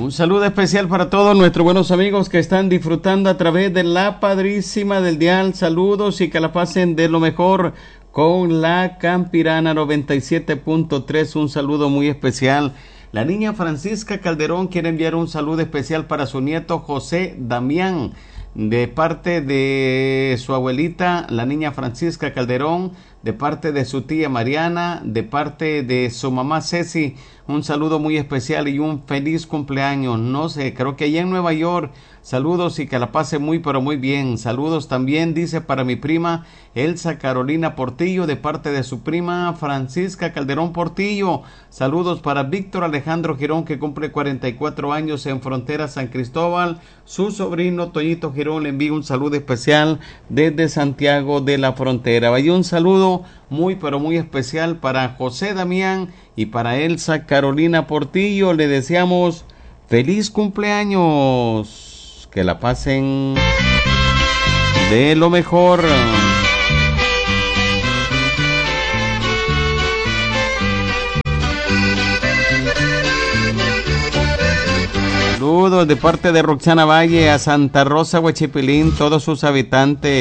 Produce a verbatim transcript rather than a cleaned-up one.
Un saludo especial para todos nuestros buenos amigos que están disfrutando a través de la Padrísima del Dial. Saludos y que la pasen de lo mejor con la Campirana noventa y siete punto tres. Un saludo muy especial. La niña Francisca Calderón quiere enviar un saludo especial para su nieto José Damián, de parte de su abuelita, la niña Francisca Calderón, de parte de su tía Mariana, de parte de su mamá Ceci. Un saludo muy especial y un feliz cumpleaños. No sé, creo que allá en Nueva York. Saludos y que la pase muy pero muy bien. Saludos también, dice, para mi prima Elsa Carolina Portillo, de parte de su prima Francisca Calderón Portillo. Saludos para Víctor Alejandro Girón, que cumple cuarenta y cuatro años en Frontera San Cristóbal. Su sobrino Toñito Girón le envía un saludo especial desde Santiago de la Frontera. Vaya un saludo muy pero muy especial para José Damián y para Elsa Carolina Portillo. Le deseamos feliz cumpleaños. Que la pasen de lo mejor. Saludos de parte de Roxana Valle a Santa Rosa, Huachipilín, todos sus habitantes.